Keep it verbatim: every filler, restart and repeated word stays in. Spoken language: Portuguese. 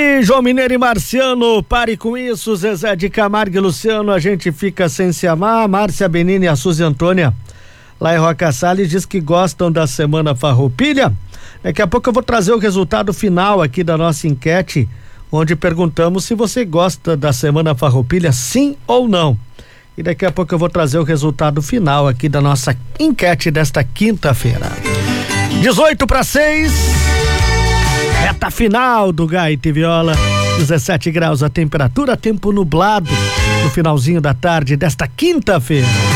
E João Mineiro e Marciano, pare com isso. Zezé de Camargo e Luciano, a gente fica sem se amar. Márcia Benini e a Suzy Antônia, lá em Roca Salles, diz que gostam da Semana Farroupilha. Daqui a pouco eu vou trazer o resultado final aqui da nossa enquete, onde perguntamos se você gosta da Semana Farroupilha, sim ou não. E daqui a pouco eu vou trazer o resultado final aqui da nossa enquete desta quinta-feira. dezoito para seis, reta final do Gaita e Viola, dezessete graus a temperatura, tempo nublado no finalzinho da tarde desta quinta-feira.